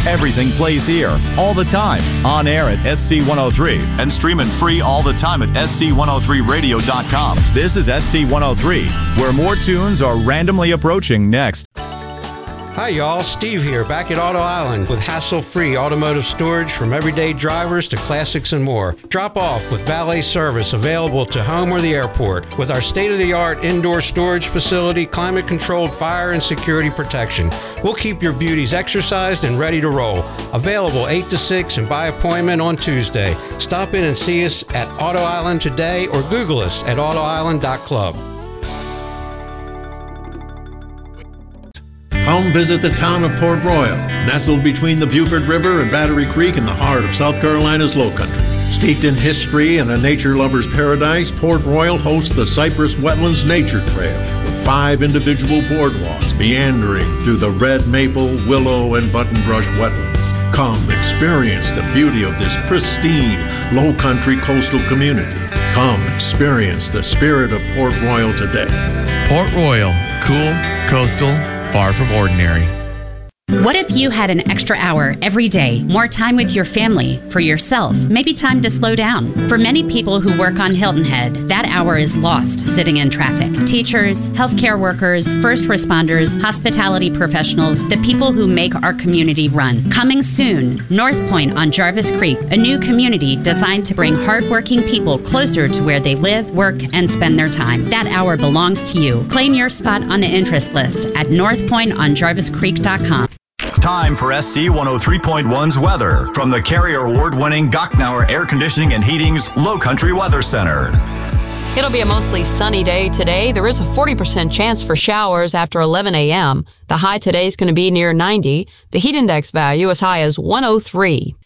Everything plays here, all the time, on air at SC103, and streaming free all the time at SC103radio.com. This is SC103, where more tunes are randomly approaching next. Hi y'all, Steve here, back at Auto Island with hassle-free automotive storage from everyday drivers to classics and more. Drop off with valet service available to home or the airport with our state-of-the-art indoor storage facility, climate-controlled fire and security protection. We'll keep your beauties exercised and ready to roll. Available 8 to 6 and by appointment on Tuesday. Stop in and see us at Auto Island today or Google us at autoisland.club. Come visit the town of Port Royal, nestled between the Beaufort River and Battery Creek in the heart of South Carolina's Lowcountry. Steeped in history and a nature lover's paradise, Port Royal hosts the Cypress Wetlands Nature Trail with 5 individual boardwalks meandering through the red maple, willow, and buttonbrush wetlands. Come experience the beauty of this pristine, low-country coastal community. Come experience the spirit of Port Royal today. Port Royal, cool, coastal, far from ordinary. What if you had an extra hour every day, more time with your family, for yourself, maybe time to slow down? For many people who work on Hilton Head, that hour is lost sitting in traffic. Teachers, healthcare workers, first responders, hospitality professionals, the people who make our community run. Coming soon, North Point on Jarvis Creek, a new community designed to bring hardworking people closer to where they live, work, and spend their time. That hour belongs to you. Claim your spot on the interest list at northpointonjarviscreek.com. Time for SC 103.1's weather from the Carrier Award-winning Gocknauer Air Conditioning and Heating's Low Country Weather Center. It'll be a mostly sunny day today. There is a 40% chance for showers after 11 a.m. The high today is going to be near 90. The heat index value as high as 103.